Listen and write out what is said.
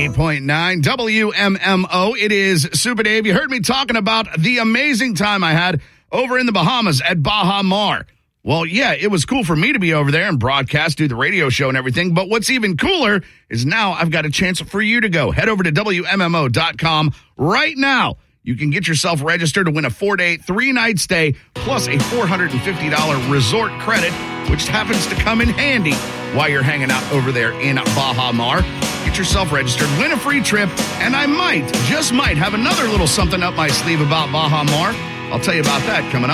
98.9 WMMO. It is Super Dave. You heard me talking about the amazing time I had over in the Bahamas at Baha Mar. Well, yeah, it was cool for me to be over there and broadcast, do the radio show and everything. But what's even cooler is now I've got a chance for you to go. Head over to WMMO.com right now. You can get yourself registered to win a 4-day, 3-night stay, plus a $450 resort credit, which happens to come in handy while you're hanging out over there in Baha Mar. Get yourself registered, win a free trip, and I just might have another little something up my sleeve about Baha Mar. I'll tell you about that coming up.